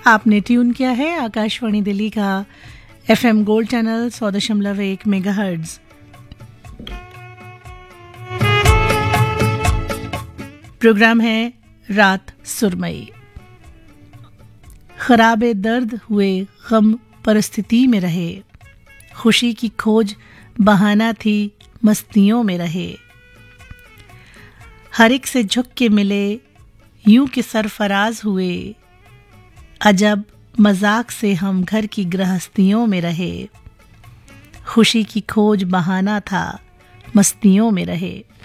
आपने ट्यून किया है आकाशवाणी दिल्ली का FM gold channel 100.1 megahertz. Programme है रात सुरमई। खराबे दर्द हुए गम परिस्थिति में रहे, खुशी की खोज बहाना थी मस्तियों में रहे। हर एक से झुक के मिले यूं कि सरफराज हुए, अजब मजाक से हम घर की गृहस्थियों में रहे। खुशी की खोज बहाना था मस्तियों में रहे।